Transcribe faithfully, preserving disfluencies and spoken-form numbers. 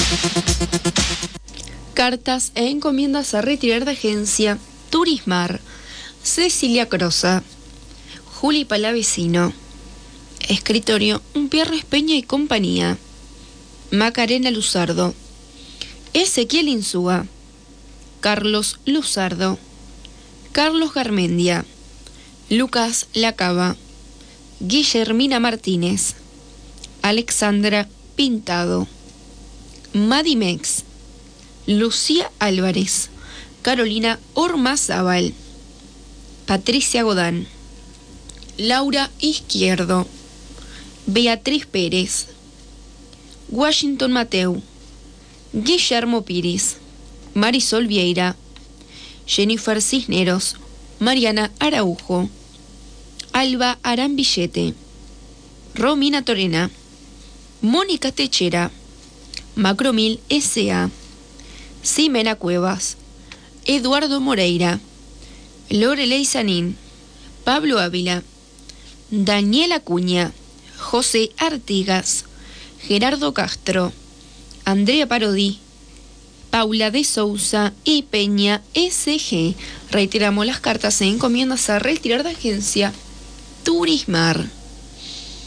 Cartas e encomiendas a retirar de agencia. Turismar. Cecilia Croza. Juli Palavecino. Escritorio Un Pierres Peña y Compañía. Macarena Luzardo. Ezequiel Insúa. Carlos Luzardo. Carlos Garmendia. Lucas Lacaba. Guillermina Martínez. Alexandra Pintado. Madimex. Lucía Álvarez. Carolina Ormazábal. Patricia Godán. Laura Izquierdo. Beatriz Pérez. Washington Mateu. Guillermo Piris. Marisol Vieira. Jennifer Cisneros. Mariana Araujo. Alba Arambillete. Romina Torena. Mónica Techera. Macromil S A. Ximena Cuevas. Eduardo Moreira. Lorelei Sanín. Pablo Ávila. Daniela Acuña. José Artigas. Gerardo Castro. Andrea Parodi. Paula de Sousa y Peña S G. Reiteramos las cartas e encomiendas a retirar de agencia. Turismar.